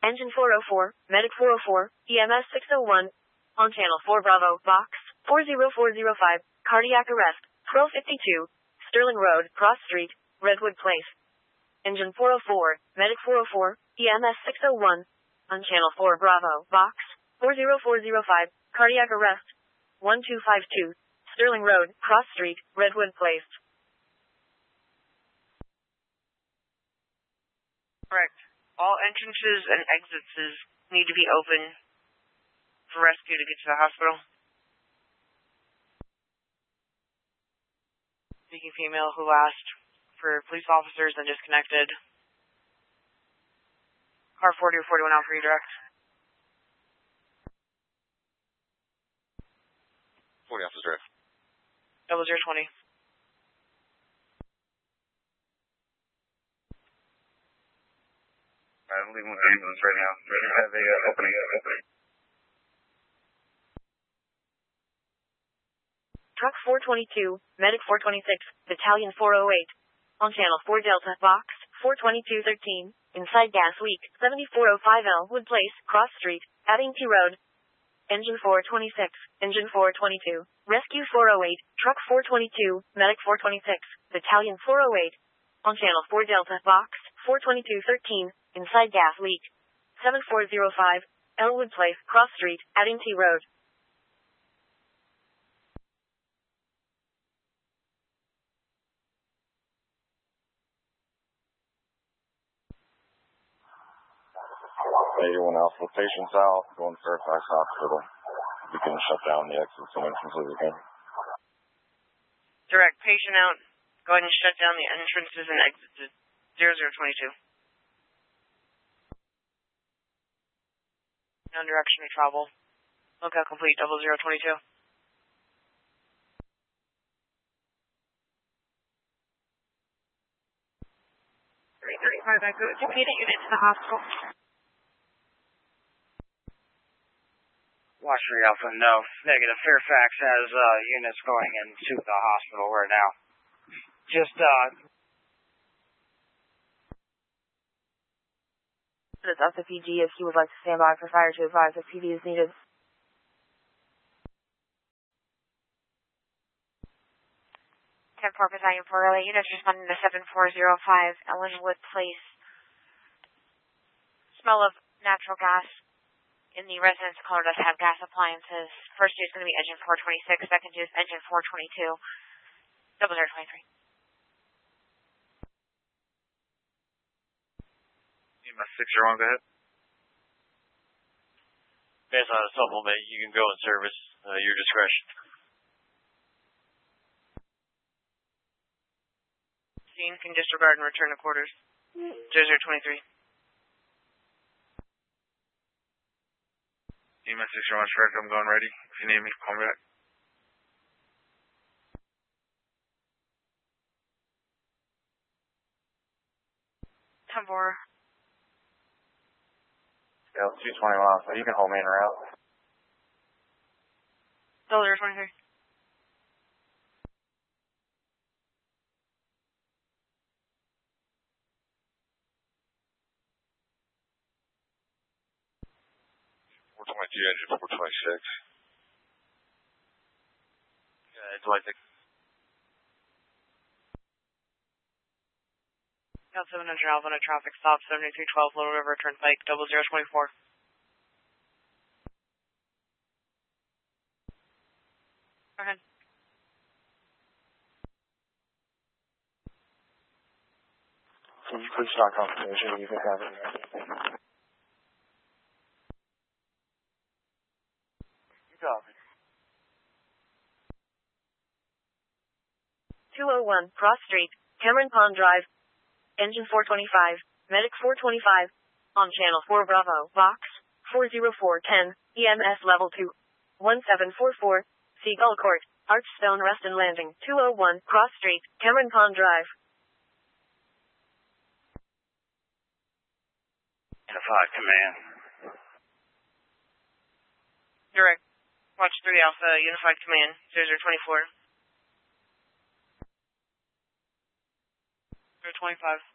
Engine 404, Medic 404, EMS 601. On Channel 4 Bravo, Box 40405, cardiac arrest, 1252, Sterling Road, Cross Street, Redwood Place. Engine 404, Medic 404, EMS 601. On Channel 4 Bravo, Box 40405, cardiac arrest, 1252, Sterling Road, Cross Street, Redwood Place. Correct. All entrances and exits need to be open for rescue to get to the hospital. Speaking female who asked for police officers and disconnected. Car 40 or 41 out for redirect. 40 off is direct. 0020. I'm leaving with ambulance right now. We have a opening. Truck 422, Medic 426, Battalion 408. On Channel 4 Delta, Box 42213, inside gas leak, 7405 Elwood Place, Cross Street, Abington Road. Engine 426, Engine 422, Rescue 408, Truck 422, Medic 426, Battalion 408. On Channel 4 Delta, Box 42213, inside gas leak, 7405 Elwood Place, Cross Street, Abington Road. Anyone else with patients out, going to Fairfax Hospital. You can shut down the exits and entrances again. Direct patient out. Go ahead and shut down the entrances and exits. 0022. No direction to travel. Lookout complete. 0022. Repeat it, unit to the hospital. Washington Alpha, no. Negative. Fairfax has units going into the hospital right now. Just, It's up to PG if he would like to stand by for fire to advise if PD is needed. 10-4 Battalion 408, units responding to 7405 Ellenwood Place. Smell of natural gas in the residence car does have gas appliances. First two is going to be engine 426, second two is engine 422, 0023. EMS 601, go ahead. Based on a supplement, you can go in service, your discretion. Scene can disregard and return to quarters. 0023. EMS 601, direct, I'm going ready. If you need me, call me back. Tambor. Yeah, 220 miles, so you can hold me in route. 0023. Engine 426. Yeah, it's like the Count 700 Alvin, a traffic stop, 7312 Little River Turnpike, 0024. Go ahead. Can you please start confirmation? You can have it. 201 Cross Street, Cameron Pond Drive. Engine 425, Medic 425. On Channel 4 Bravo, Box 40410, EMS Level 2, 1744, Seagull Court, Archstone Rest and Landing, 201 Cross Street, Cameron Pond Drive. Unified Command. Direct. Watch 3 Alpha, Unified Command, 0024. 025.